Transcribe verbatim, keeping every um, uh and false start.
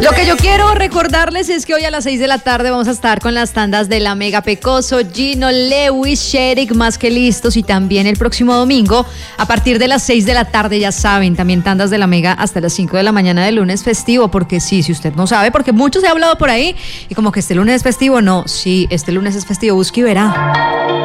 Lo que yo quiero recordarles es que hoy a las seis de la tarde vamos a estar con las tandas de La Mega Pecoso, Gino, Lewis, Sherik, Más que Listos, y también el próximo domingo a partir de las seis de la tarde, ya saben, también tandas de La Mega hasta las cinco de la mañana del lunes festivo, porque sí, si usted no sabe, porque mucho se ha hablado por ahí y como que este lunes es festivo, no, sí, este lunes es festivo, busque y verá.